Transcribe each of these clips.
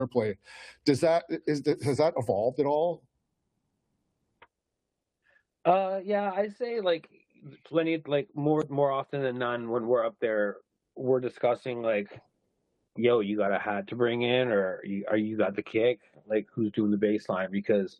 play. Has that evolved at all? Yeah, I'd say like plenty, like more often than none, when we're up there, we're discussing like, yo, you got a hat to bring in, or you got the kick? Like, who's doing the bass line? Because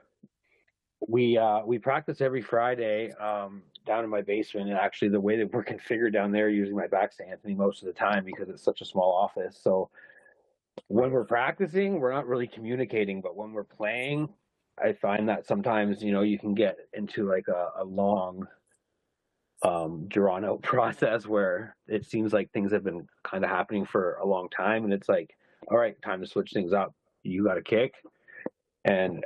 we practice every Friday down in my basement, and actually the way that we're configured down there, using my back to Anthony most of the time because it's such a small office. So when we're practicing, we're not really communicating, but when we're playing, I find that sometimes you can get into like a long drawn out process where it seems like things have been kind of happening for a long time, and it's like, all right, time to switch things up. You got a kick, and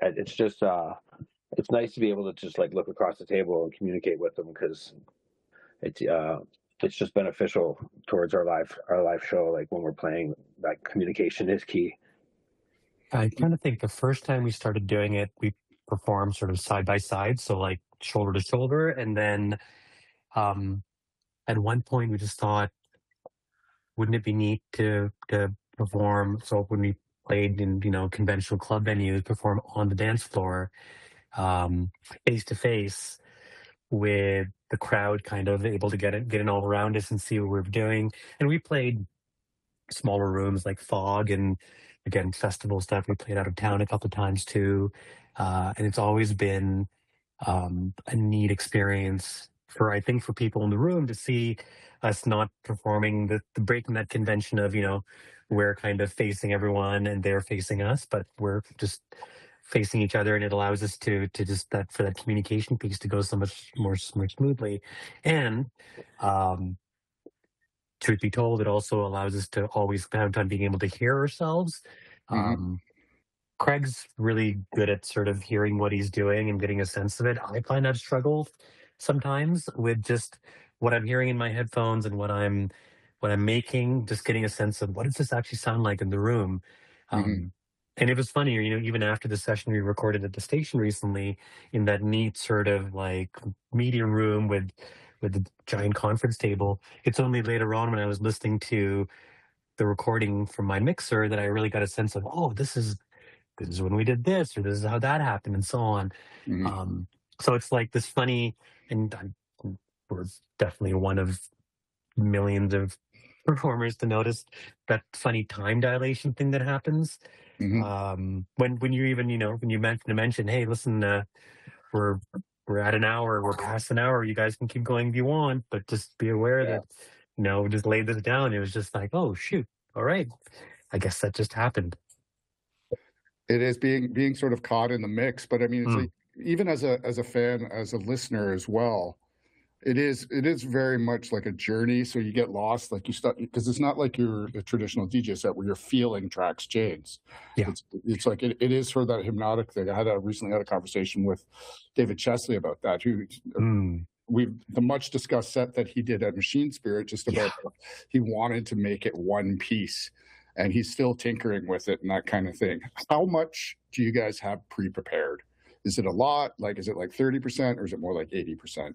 it's nice to be able to just like look across the table and communicate with them, because it's uh it's just beneficial towards our live show. Like when we're playing, that communication is key. I kind of think the first time we started doing it, we performed sort of side by side, so like shoulder to shoulder, and then um, at one point we just thought, wouldn't it be neat to perform? So when we played in conventional club venues, perform on the dance floor, face to face with the crowd, kind of able to get in all around us and see what we were doing. And we played smaller rooms like Fog, and again festival stuff. We played out of town a couple of times too, and it's always been a neat experience for, I think, for people in the room to see us not performing the breaking that convention of we're kind of facing everyone and they're facing us, but we're just facing each other, and it allows us to just that for that communication piece to go so much more smoothly. And um, truth be told, it also allows us to always have time being able to hear ourselves. Hmm. Um, Craig's really good at sort of hearing what he's doing and getting a sense of it. I find I've struggled sometimes with just what I'm hearing in my headphones and what I'm making, just getting a sense of what does this actually sound like in the room. Hmm. Um, and it was funny, even after the session we recorded at the station recently, in that neat sort of like meeting room with the giant conference table. It's only later on when I was listening to the recording from my mixer that I really got a sense of, oh, this is when we did this, or this is how that happened, and so on. Hmm. Um, so it's like this funny, and we're definitely one of millions of performers to notice that funny time dilation thing that happens. Hmm. When you even when you mention, hey, listen, we're we're at an hour, we're past an hour. You guys can keep going if you want, but just be aware Yeah, that just lay this down. It was just like, oh shoot, all right, I guess that just happened. it is being sort of caught in the mix, but I mean, it's like, Mm, even as a fan, as a listener as well. It is very much like a journey. So you get lost, like you start, because it's not like you're a traditional DJ set where you're feeling tracks change. yeah. It's like it is sort of that hypnotic thing. Recently had a conversation with David Chesley about that, who Mm, we've the much discussed set that he did at Machine Spirit, just yeah. about he wanted to make it one piece, and he's still tinkering with it and that kind of thing. How much do you guys have pre-prepared? Is it a lot? Like, is it like 30%, or is it more like 80%?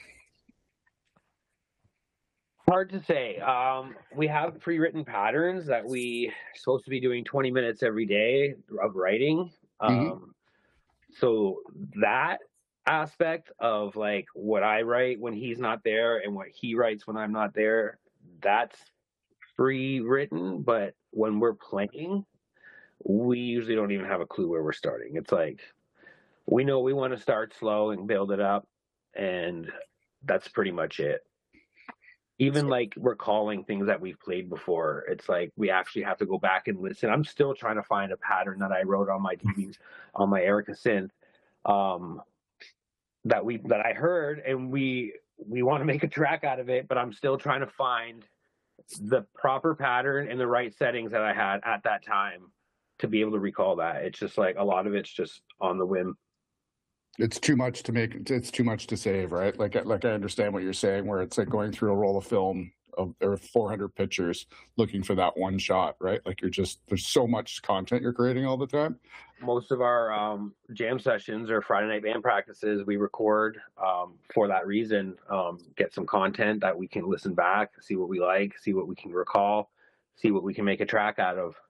Hard to say. We have pre-written patterns that we supposed to be doing 20 minutes every day of writing. Hmm. So that aspect of like what I write when he's not there and what he writes when I'm not there, that's pre-written. But when we're playing, we usually don't even have a clue where we're starting. It's like we know we want to start slow and build it up, and that's pretty much it. Even So, like recalling things that we've played before, it's like we actually have to go back and listen. I'm still trying to find a pattern that I wrote on my DVs, on my Erica synth, um, that I heard, and we want to make a track out of it, but I'm still trying to find the proper pattern and the right settings that I had at that time to be able to recall that. It's just like a lot of it's just on the whim. it's too much to make. It's too much to save, right? Like I understand what you're saying, where it's like going through a roll of film of there are 400 pictures looking for that one shot, right? Like there's so much content you're creating all the time. Most of our jam sessions or Friday night band practices, we record for that reason. Get some content that we can listen back, see what we like, see what we can recall, see what we can make a track out of.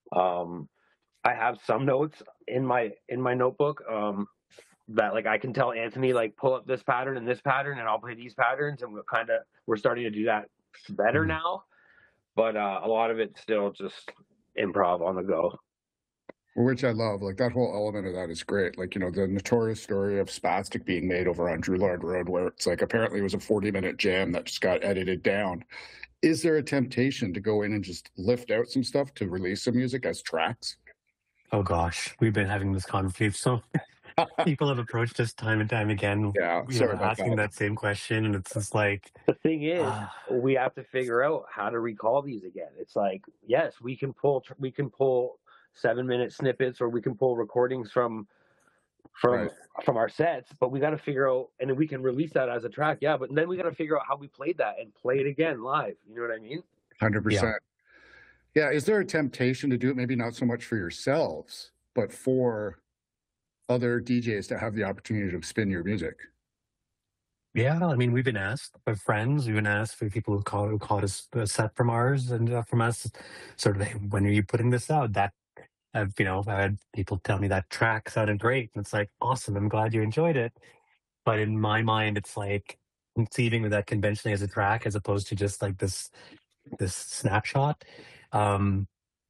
I have some notes in my notebook that like I can tell Anthony like pull up this pattern and this pattern, and I'll play these patterns, and we're starting to do that better now. But a lot of it's still just improv on the go. Which I love. Like that whole element of that is great. Like, you know, the notorious story of Spastic being made over on Drouillard Road, where it's like apparently it was a 40-minute jam that just got edited down. Is there a temptation to go in and just lift out some stuff to release some music as tracks? Oh gosh, we've been having this conversation. So people have approached us time and time again, Yeah, you sorry know, about asking that. that same question, and it's just like, The thing is, we have to figure out how to recall these again. It's like, yes, we can pull 7-minute snippets, or we can pull recordings from Right. our sets, but we got to figure out, and then we can release that as a track. Yeah, but then we got to figure out how we played that and play it again live. You know what I mean? 100%. Yeah. Is there a temptation to do it? Maybe not so much for yourselves, but for other DJs to have the opportunity to spin your music? Yeah, I mean, we've been asked by friends, we've been asked for people who caught us a set from ours and from us, sort of, hey, when are you putting this out? That, you know, I had people tell me that track sounded great, and it's like, awesome, I'm glad you enjoyed it. But in my mind, it's like conceiving of that conventionally as a track, as opposed to just like this snapshot. Um,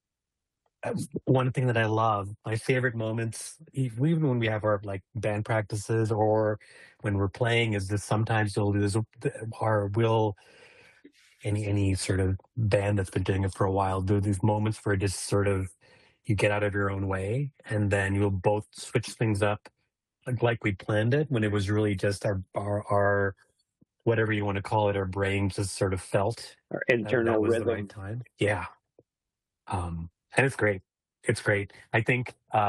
One thing that I love, my favorite moments, even when we have our like band practices or when we're playing, is that sometimes we'll do this, or will any sort of band that's been doing it for a while do these moments where just sort of you get out of your own way, and then you'll both switch things up like we planned it, when it was really just our whatever you want to call it, our brain just sort of felt Our that internal was the rhythm. right time. Yeah. And it's great. It's great. I think,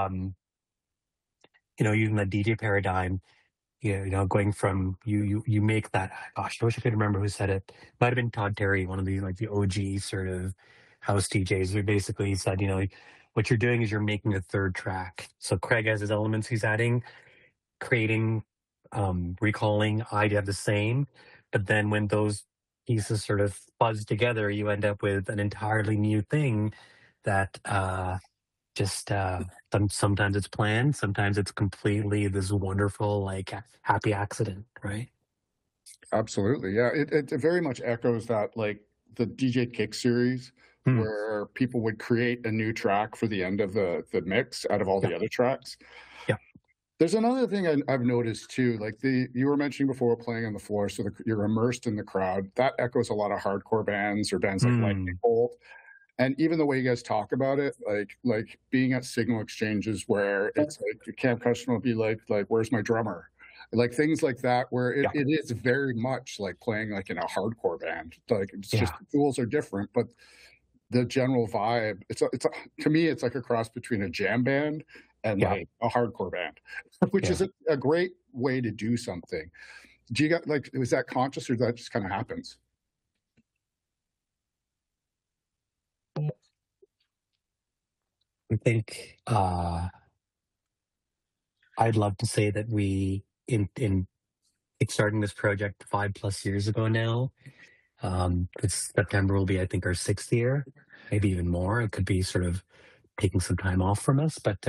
you know, using the DJ paradigm, you know, going from you make that, gosh, I wish I could remember who said it. Might have been Todd Terry, one of the like the OG sort of house DJs, who basically said, you know, like, what you're doing is you're making a third track. So Craig has his elements he's adding, creating, recalling. I have the same, but then when those pieces sort of fuzz together, you end up with an entirely new thing that just sometimes it's planned, sometimes it's completely this wonderful like happy accident, right? Absolutely. Yeah. It very much echoes that, like the DJ Kick series, where people would create a new track for the end of the mix out of all the other tracks. Yeah. There's another thing I've noticed too, like you were mentioning before, playing on the floor, so you're immersed in the crowd. That echoes a lot of hardcore bands or bands like Lightning Bolt. And even the way you guys talk about it, like being at signal exchanges where it's like your camp customer will be like, where's my drummer? Like things like that, where it is very much like playing like in a hardcore band. Like it's just the tools are different, but the general vibe, to me, it's like a cross between a jam band and like a hardcore band, which is a great way to do something. Do you got like, was that conscious, or that just kind of happens? I think I'd love to say that we in starting this project 5+ years ago now. It's September will be, I think, our 6th year, maybe even more. It could be sort of taking some time off from us, but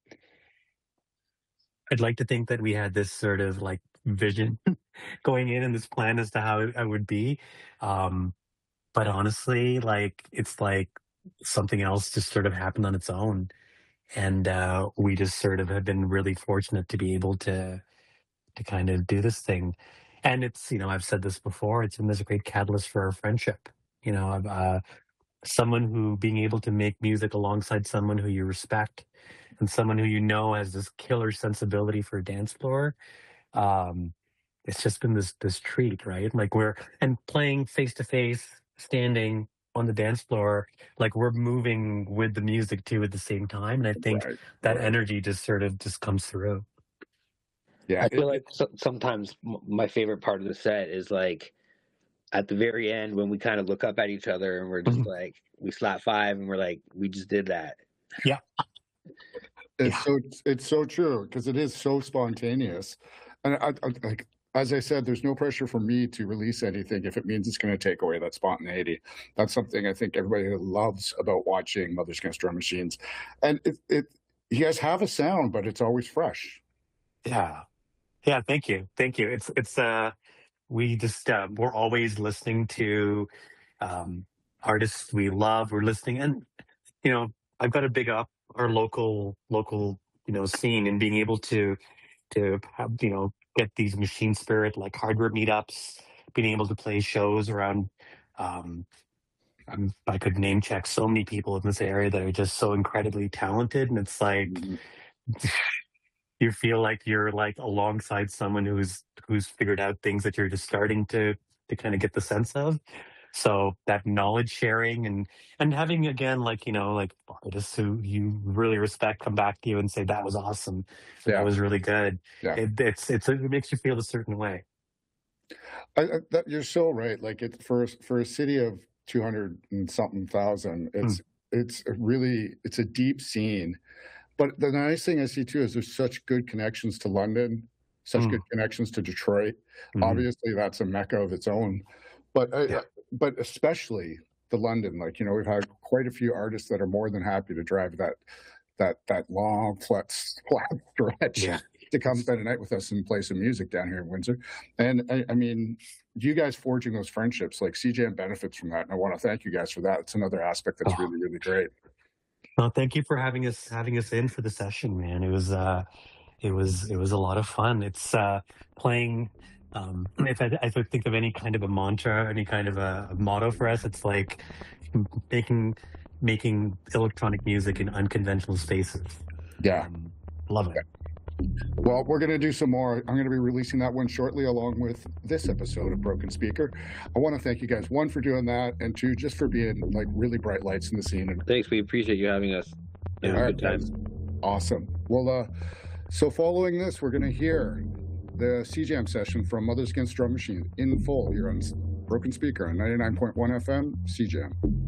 I'd like to think that we had this sort of like vision going in, and this plan as to how it would be. But honestly, like it's like something else just sort of happened on its own, and we just sort of have been really fortunate to be able to kind of do this thing. And it's, you know, I've said this before, it's been this great catalyst for our friendship. You know, someone who being able to make music alongside someone who you respect and someone who you know has this killer sensibility for a dance floor. It's just been this treat, right? Like and playing face to face, standing on the dance floor, like we're moving with the music too at the same time. And I think that energy just sort of just comes through. Yeah, I feel like sometimes my favorite part of the set is like at the very end when we kind of look up at each other and we're just like, we slap five and we're like, we just did that. Yeah. It's so true, because it is so spontaneous. And I like as I said, there's no pressure for me to release anything if it means it's going to take away that spontaneity. That's something I think everybody loves about watching Mother's Against Drum Machines, and you guys have a sound, but it's always fresh. Yeah. Yeah. Thank you. We just, we're always listening to, artists we love. We're listening, and you know, I've got to big up our local, scene, and being able to have, get these Machine Spirit like hardware meetups, being able to play shows around. Um, I could name check so many people in this area that are just so incredibly talented, and it's like Mhm. you feel like you're like alongside someone who's figured out things that you're just starting to kind of get the sense of. So that knowledge sharing, and having, again, like, like artists who you really respect come back to you and say that was awesome, or that Yeah, was really good. yeah. It makes you feel a certain way. You're so right. Like it for a city of 200 and something thousand, Mm, it's a deep scene. But the nice thing I see too is there's such good connections to London, such good mm, connections to Detroit. mhm. Obviously, that's a mecca of its own, but Yeah, but especially the London. Like we've had quite a few artists that are more than happy to drive that long flat stretch yeah. to come spend a night with us and play some music down here in Windsor. And I mean, you guys forging those friendships, like CJM benefits from that, and I want to thank you guys for that. It's another aspect that's Oh, really great. well, thank you for having us in for the session, man. It was a lot of fun. It's playing. If I think of any kind of a mantra, any kind of a motto for us, it's like making making electronic music in unconventional spaces. Yeah. Um, Love it. Well, we're going to do some more. I'm going to be releasing that one shortly, along with this episode of Broken Speaker. I want to thank you guys, one, for doing that, and two, just for being like really bright lights in the scene. And Thanks. We appreciate you having us. It Yeah. was all a right, good time. guys, awesome. Well, so following this, we're going to hear the CJAM session from Mothers Against Drum Machine in full here on Broken Speaker on 99.1 FM CJAM.